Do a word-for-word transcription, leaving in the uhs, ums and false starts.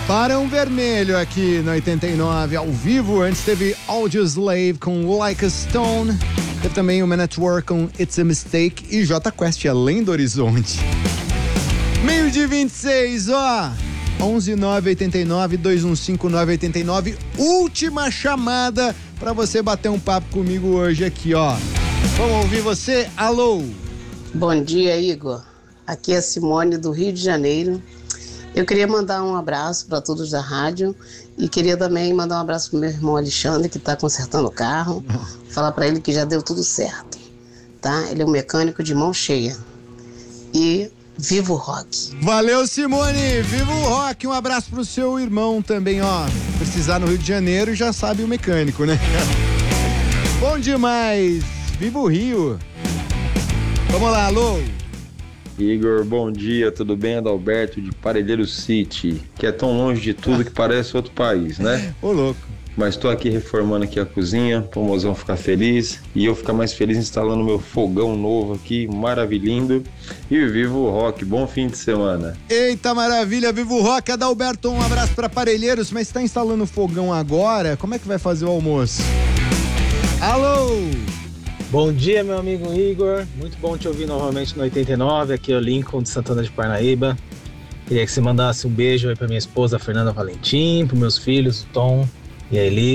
Barão Vermelho aqui no oitenta e nove, ao vivo. Antes teve Audioslave com Like a Stone. Teve também o Man at Work com It's a Mistake e J Quest, Além do Horizonte. Meio de vinte e seis, ó. onze nove oito nove, dois um cinco, nove oito nove. Última chamada pra você bater um papo comigo hoje aqui, ó. Vamos ouvir você? Alô? Bom dia, Igor. Aqui é a Simone do Rio de Janeiro. Eu queria mandar um abraço para todos da rádio e queria também mandar um abraço pro meu irmão Alexandre, que está consertando o carro. Falar para ele que já deu tudo certo, tá? Ele é um mecânico de mão cheia. E viva o rock! Valeu, Simone! Viva o rock! Um abraço pro seu irmão também, ó. Precisar no Rio de Janeiro, já sabe o mecânico, né? Bom demais! Viva o Rio! Vamos lá, alô! Igor, bom dia, tudo bem? Adalberto de Parelheiro City, que é tão longe de tudo que parece outro país, né? Ô, louco. Mas tô aqui reformando aqui a cozinha, pro mozão ficar feliz e eu ficar mais feliz instalando meu fogão novo aqui, maravilhindo. E viva o rock, bom fim de semana. Eita maravilha, viva o rock. Adalberto, um abraço pra Parelheiros, mas tá instalando fogão agora, como é que vai fazer o almoço? Alô? Bom dia, meu amigo Igor, muito bom te ouvir novamente no oitenta e nove, aqui é o Lincoln de Santana de Parnaíba. Queria que você mandasse um beijo aí pra minha esposa Fernanda Valentim, pros meus filhos, o Tom e a Eli.